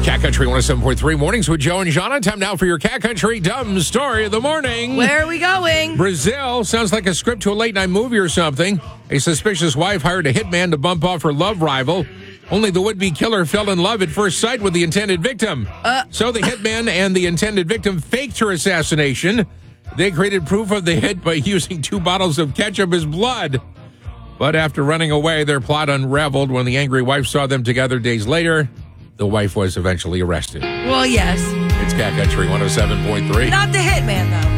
Cat Country 107.3 Mornings with Joe and Jana. Time now for your Cat Country Dumb Story of the Morning. Where are we going? Brazil. Sounds like a script to a late-night movie or something. A suspicious wife hired a hitman to bump off her love rival. Only the would-be killer fell in love at first sight with the intended victim. So the hitman and the intended victim faked her assassination. They created proof of the hit by using 2 bottles of ketchup as blood. But after running away, their plot unraveled when the angry wife saw them together days later. The wife was eventually arrested. Well, yes. It's Cat Country 107.3. Not the hitman, though.